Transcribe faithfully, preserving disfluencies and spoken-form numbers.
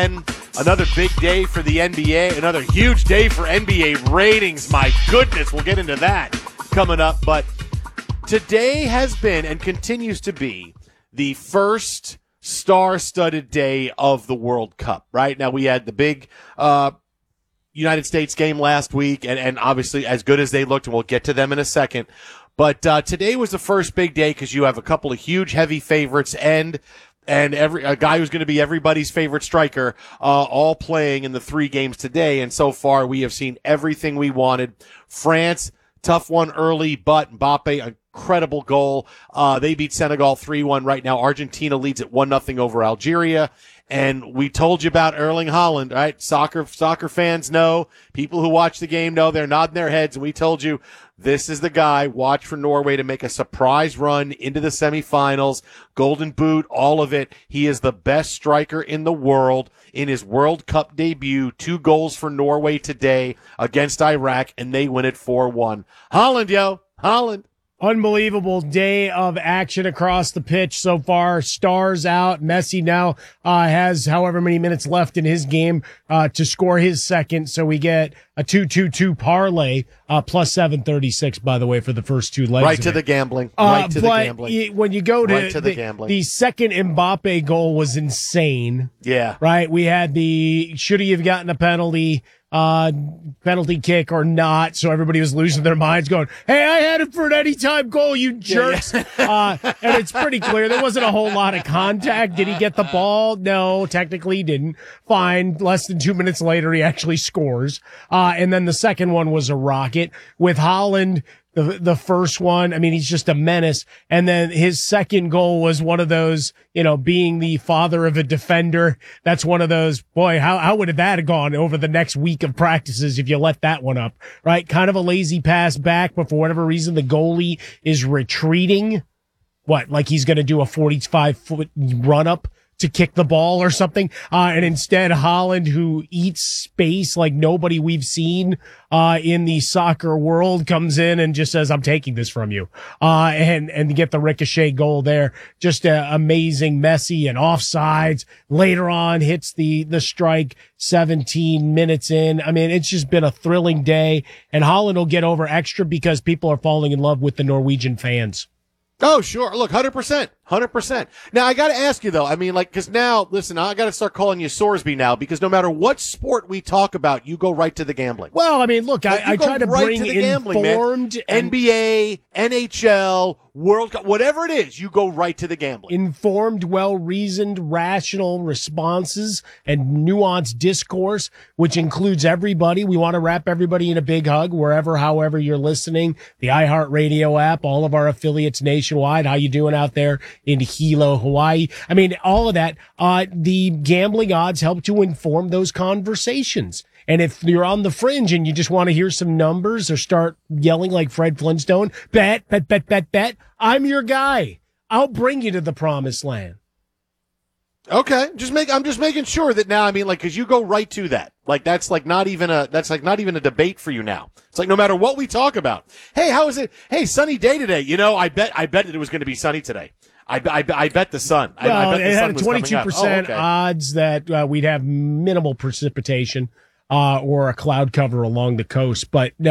And another big day for the N B A, another huge day for N B A ratings. My goodness, we'll get into that coming up. But today has been and continues to be the first star-studded day of the World Cup, right? Now, we had the big uh, United States game last week, and, and obviously as good as they looked, and we'll get to them in a second. But uh, today was the first big day because you have a couple of huge, heavy favorites and and every a guy who's going to be everybody's favorite striker uh, all playing in the three games today. And so far, we have seen everything we wanted. France, tough one early, but Mbappe, incredible goal. Uh, they beat Senegal three one right now. Argentina leads at one nothing over Algeria. And we told you about Erling Haaland, right? Soccer soccer fans know. People who watch the game know. They're nodding their heads. And we told you this is the guy. Watch for Norway to make a surprise run into the semifinals. Golden Boot, all of it. He is the best striker in the world in his World Cup debut. Two goals for Norway today against Iraq, and they win it four one. Haaland, yo. Haaland. Unbelievable day of action across the pitch so far. Stars out. Messi now uh, has however many minutes left in his game uh, to score his second. So we get a two two two parlay, uh, plus seven thirty-six, by the way, for the first two legs. Right to the gambling. Uh, right to the but gambling. y- when you go to, right to the, the gambling. the second Mbappe goal was insane. Yeah. Right? We had the, should he have gotten a penalty? Uh, penalty kick or not. So everybody was losing their minds going, hey, I had it for an anytime goal, you jerks. Yeah, yeah. uh, and it's pretty clear there wasn't a whole lot of contact. Did he get the ball? No, technically he didn't. Fine. Less than two minutes later, he actually scores. Uh, and then the second one was a rocket with Haaland. The, the first one, I mean, he's just a menace. And then his second goal was one of those, you know, being the father of a defender. That's one of those, boy, how, how would that have gone over the next week of practices if you let that one up, right? Kind of a lazy pass back, but for whatever reason, the goalie is retreating. What, like he's going to do a forty-five foot run up to kick the ball or something. Uh, and instead Haaland, who eats space like nobody we've seen, uh, in the soccer world, comes in and just says, I'm taking this from you. Uh, and, and get the ricochet goal there. Just uh, amazing, Messi and offsides. Later on hits the, the strike seventeen minutes in. I mean, it's just been a thrilling day, and Haaland will get over extra because people are falling in love with the Norwegian fans. Oh, sure. Look, one hundred percent. one hundred percent. Now, I got to ask you, though, I mean, like, because now, listen, I got to start calling you Sorsby now, because no matter what sport we talk about, you go right to the gambling. Well, I mean, look, like, I, I try to right bring to the gambling, informed man. N B A, N H L, World Cup, whatever it is, you go right to the gambling. Informed, well-reasoned, rational responses and nuanced discourse, which includes everybody. We want to wrap everybody in a big hug wherever, however you're listening. The iHeartRadio app, all of our affiliates nationwide. How you doing out there in Hilo, Hawaii? I mean, all of that. Uh, the gambling odds help to inform those conversations. And if you're on the fringe and you just want to hear some numbers or start yelling like Fred Flintstone, bet, bet, bet, bet, bet, I'm your guy. I'll bring you to the promised land. Okay, just make. I'm just making sure that now. I mean, like, because you go right to that. Like, that's like not even a. That's like not even a debate for you now. It's like no matter what we talk about. Hey, how is it? Hey, sunny day today. You know, I bet. I bet that it was going to be sunny today. I, I, I bet the sun. Well, I, I bet the it sun had was twenty-two percent oh, okay. odds that uh, we'd have minimal precipitation uh, or a cloud cover along the coast, but.